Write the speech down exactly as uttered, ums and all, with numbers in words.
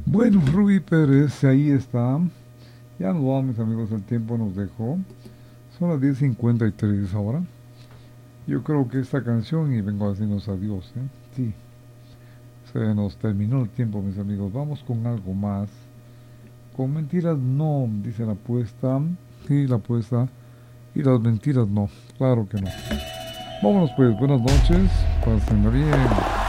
Bueno, Rubí Pérez, ahí está. Ya nos vamos, mis amigos, el tiempo nos dejó. Son las diez cincuenta y tres ahora. Yo creo que esta canción, y vengo a decirnos adiós, ¿eh? Sí, se nos terminó el tiempo, mis amigos. Vamos con algo más. Con mentiras no, dice la apuesta. Sí, la apuesta. Y las mentiras no, claro que no. Vámonos pues, buenas noches, pásenla bien.